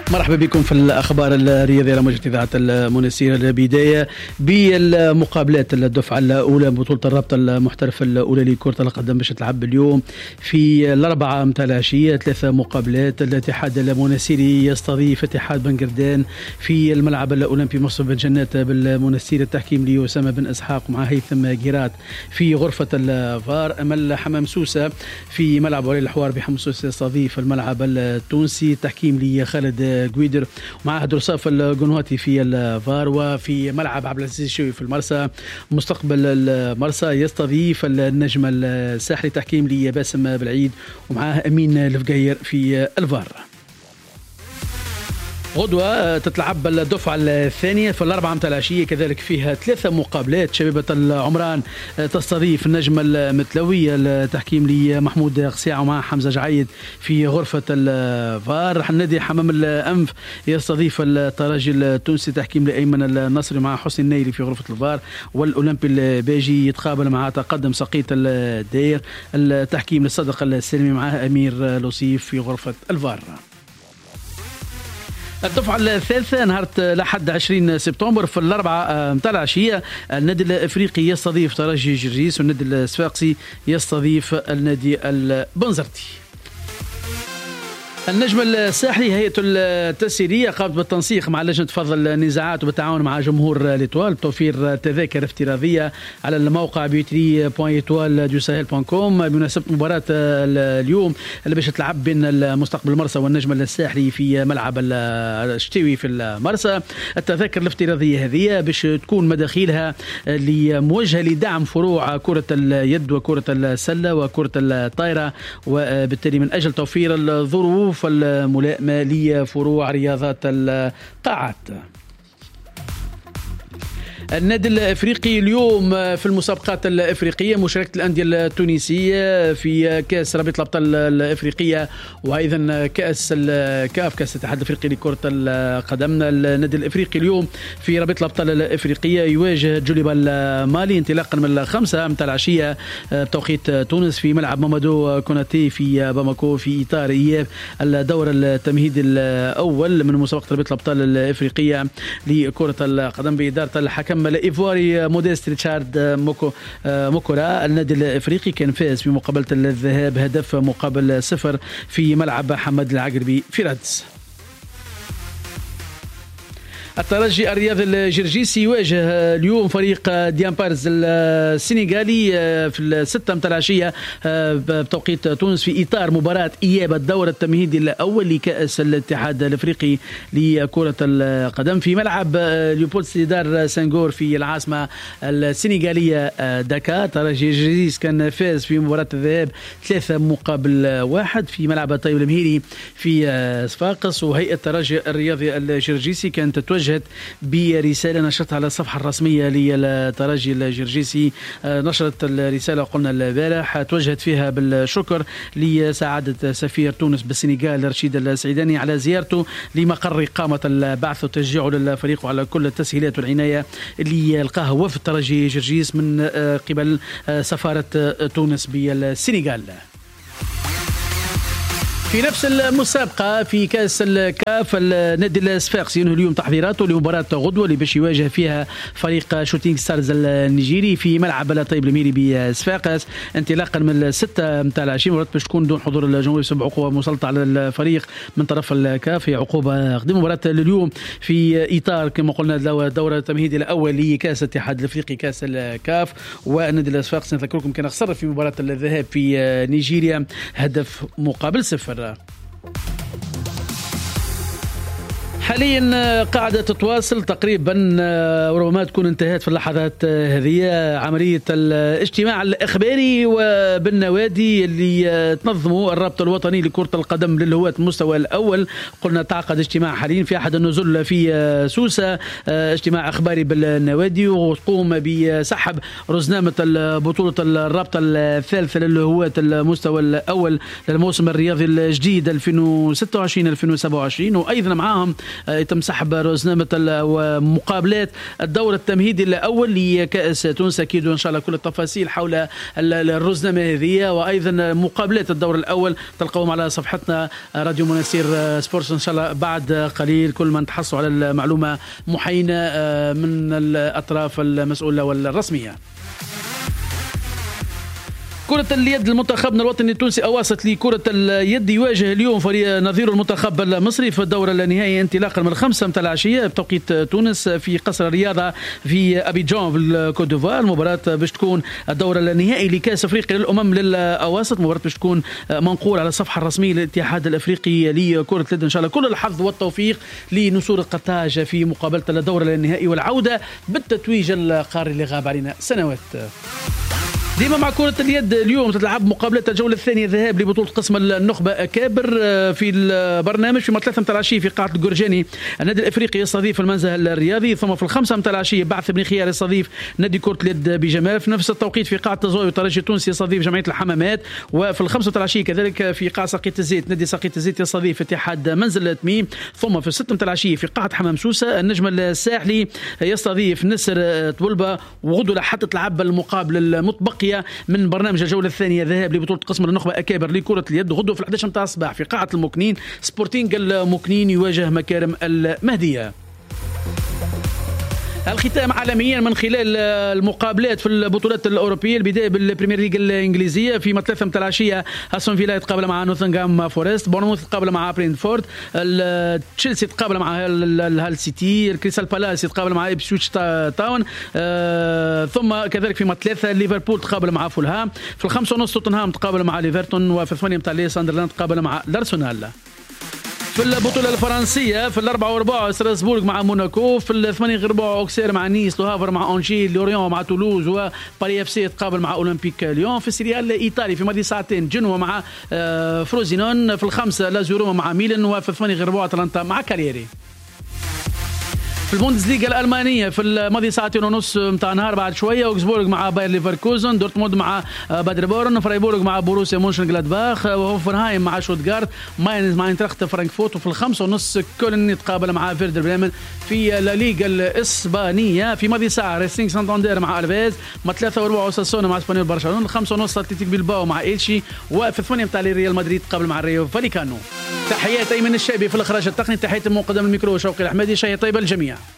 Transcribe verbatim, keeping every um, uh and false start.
مرحبا بكم في الأخبار الرياضية على موجة إذاعة المنسيرة. البداية بالمقابلات الدفعة الأولى بطولة الرابطة المحترفة الأولى لكرة القدم باش تلعب اليوم في الأربعة متاع العشية. ثلاثة مقابلات. الاتحاد المنسيري يستضيف اتحاد بنقردان في الملعب الأولمبي مصطفى بن جنات بالمنسيرة. التحكيم لأسامة بن إسحاق مع هيثم جيرات في غرفة الفار. أمل حمام سوسة في ملعب ولي الحوار بحمام سوسة يستضيف الملعب التونسي. التحكيم لخالد جويدر ومع درصاف القنواتي في الفار. وفي ملعب عبد العزيز الشوي في المرسى مستقبل المرسى يستضيف النجم الساحلي. تحكيم لباسم بالعيد ومعاه أمين الفقير في الفار. غدوة تتلعب الدفعة الثانية في الأربعة متاع العشية، كذلك فيها ثلاثة مقابلات. شبيبة العمران تستضيف النجم المتلوي. التحكيم لمحمود قسيعة ومع حمزة جعيد في غرفة الفار. النادي حمام الأنف يستضيف الترجي التونسي. تحكيم لأيمن النصري مع حسن النيلي في غرفة الفار. والأولمبي الباجي يتقابل مع تقدم سقيط الدير. التحكيم للصدق السلمي مع أمير لوصيف في غرفة الفار. الدفعة الثالثة نهار لحد عشرين سبتمبر في الأربعة متاع العشية. النادي الأفريقي يستضيف ترجي جرجيس والنادي الصفاقسي يستضيف النادي البنزرتي. النجم الساحلي هيئة التسييرية قامت بالتنسيق مع لجنة فضل النزاعات وبالتعاون مع جمهور ليتوال بتوفير تذاكر افتراضية على الموقع بيوتري بوان ايتوال دو ساهل بوان كوم بمناسبة مباراة اليوم اللي باش تلعب بين المستقبل المرسى والنجم الساحلي في ملعب الشتوي في المرسى. التذاكر الافتراضية هذه باش تكون مداخيلها موجهة لدعم فروع كرة اليد وكرة السلة وكرة الطائرة، وبالتالي من أجل توفير الظروف الملائمة لفروع رياضات القاعات. النادي الافريقي اليوم في المسابقات الافريقيه مشاركه الانديه التونسيه في كاس رابطه الابطال الافريقيه وايضا كاس الكاف كاس الاتحاد الافريقي لكره القدم. النادي الافريقي اليوم في رابطه الابطال الافريقيه يواجه جوليبا المالي انطلاقا من الخمسه متاع العشيه بتوقيت تونس في ملعب مامادو كوناتي في باماكو في اطار اياب الدور التمهيدي الاول من مسابقه رابطه الابطال الافريقيه لكره القدم باداره الحكم الإيفواري موديست ريتشارد موكو موكورا. النادي الافريقي كان فاز في مقابله الذهاب هدف مقابل صفر في ملعب حماد العقربي في رادس. الترجي الرياضي الجرجيسي يواجه اليوم فريق ديامبارز السنغالي في الستة متاع العشية بتوقيت تونس في إطار مباراة إياب الدور التمهيدي الأول لكأس الاتحاد الأفريقي لكرة القدم في ملعب ليوبولد سيدار سنغور في العاصمة السنغالية داكار. ترجي الجرجيس كان فاز في مباراة الذهاب ثلاثة مقابل واحد في ملعب طيب المهيري في صفاقس. وهيئة الترجي الرياضي الجرجيسي كانت تتوجه برسالة نشرتها على الصفحة الرسمية للترجي الجرجيسي. نشرت الرسالة قلنا البارح توجهت فيها بالشكر لسعادة سفير تونس بالسنغال رشيد السعيداني على زيارته لمقر إقامة البعث وتشجيعه للفريق وعلى كل التسهيلات والعناية اللي يلقاها وفد الترجي جرجيس من قبل سفارة تونس بالسنغال. في نفس المسابقة في كأس الكاف النادي الصفاقسي ينهي اليوم تحضيراته لمباراة غدوة اللي باش يواجه فيها فريق شوتينغ ستارز النيجيري في ملعب طيب الميري بصفاقس انطلاقا من الستة متاع العشية. مباراة باش تكون دون حضور الجمهور بسبب عقوبة مسلطة على الفريق من طرف الكاف، هي عقوبة قديمة. مباراة اليوم في إطار كما قلنا دورة التمهيدي الأول لكأس الاتحاد الأفريقي كأس الكاف. والنادي الصفاقسي نذكركم كان خسر في مباراة الذهاب في نيجيريا هدف مقابل صفر. حاليا قاعدة تتواصل تقريبا وربما تكون انتهت في اللحظات هذه عملية الاجتماع الإخباري وبالنوادي اللي تنظموا الرابطة الوطني لكرة القدم للهواة المستوى الأول. قلنا تعقد اجتماع حاليا في أحد النزل في سوسة، اجتماع إخباري بالنوادي وتقوم بسحب رزنامة بطولة الرابطة الثالثة للهواة المستوى الأول للموسم الرياضي الجديد ألفين وستة وعشرين ألفين وسبعة وعشرين، وأيضا معاهم يتم سحب رزنامة ومقابلات الدور التمهيدي الأول لكأس تونس. أكيد إن شاء الله كل التفاصيل حول الرزنامة هذه وأيضا مقابلات الدور الأول تلقوهم على صفحتنا راديو مناصير سبورتس إن شاء الله بعد قليل. كل من تحصلوا على المعلومة محينة من الأطراف المسؤولة والرسمية. كرة اليد المنتخبنا الوطني التونسي أواسط لكرة اليد يواجه اليوم فريق نظير المنتخب المصري في الدور النهائي انطلاقا من الخمسة متاع العشية بتوقيت تونس في قصر الرياضة في أبيجان في الكوت ديفوار. المباراة باش تكون الدور النهائي لكأس أفريقيا للأمم للأواسط. مباراة باش تكون منقول على الصفحة الرسمية للاتحاد الأفريقي لكرة اليد. إن شاء الله كل الحظ والتوفيق لنسور قرطاج في مقابلة الدور النهائي والعودة بالتتويج القاري اللي غاب علينا سنوات. ديما مع كرة اليد اليوم تتلعب مقابلة الجولة الثانية ذهاب لبطولة قسم النخبة أكابر في البرنامج في ثلاثة متاع العشية في قاعة الجرجاني. النادي الأفريقي يستضيف المنزه الرياضي، ثم في الخمسة متاع العشية بعث بن خيار يستضيف نادي كرة اليد بجمال. في نفس التوقيت في قاعة الزوي الترجي التونسي يستضيف جمعية الحمامات. وفي الخمسة متاع العشية كذلك في قاعة ساقية الزيت نادي ساقية الزيت يستضيف اتحاد منزل تميم. ثم في الستة متاع العشية في قاعة حمام سوسة النجم الساحلي يستضيف نسر طولبة. وغدوة حتى تلعب المقابلة المتبقية من برنامج الجولة الثانية ذهاب لبطولة قسم النخبة أكابر لكرة اليد. غدوة في الحداشر متاع الصباح في قاعة المكنين سبورتينغ المكنين يواجه مكارم المهدية. الختام عالميا من خلال المقابلات في البطولات الأوروبية. البداية بالبريمير ليج الإنجليزية في ثلاثة متاع العشية أستون فيلا يتقابل مع نوتنغهام فورست. بورنموث يتقابل مع برينتفورد. تشيلسي يتقابل مع الهال سيتي. الكريستال بالاس يتقابل مع إبسويتش تاون. آه ثم كذلك في ثلاثة ليفربول تقابل مع فولهام. في الخمسة ونص توتنهام تقابل مع ليفرتون. وفي الثمانية متاع لي ساندرلاند تقابل مع الأرسنال. في البطولة الفرنسية في الأربعة وربع ستراسبورغ مع موناكو. في الثمانية غير ربع أوكسير مع نيس. لو هافر مع أونجي. لوريون مع تولوز. وباري اف سي يتقابل مع أولمبيك ليون. في السيريال إيطالي في ماضي ساعتين جنوة مع فروزينون. في الخمسة لازيروما مع ميلان. وفي الثمانية غير ربع أتلانتا مع كاليري. في البوندسليغا الألمانية في الماضي ساعتين ونص متاع نهار بعد شوية أوكسبورغ مع باير ليفركوزن. دورتموند مع بادربورن. فرايبورغ مع بوروسيا مونشن جلادباخ. وهوفنهايم مع شوتغارت. ماينز مع اينتراخت فرانكفورت. وفي الخمسة ونص كولن يتقابل مع فيردر بريمن. في لا ليغا الإسبانية في ماضي ساعة ريسينغ سانتاندير مع ألفيز. ما ثلاثة وربع اوساسونا مع اسبانيول برشلونة. الخمسة ونص اتلتيك بيلباو مع إيلشي. وفي الثمانية متاع ريال مدريد تقابل مع ريو فاليكانو. تحيات أيمن الشابي في الإخراج التقني. تحيات المقدم الميكرو شوقي الأحمدي. شيء طيب الجميع.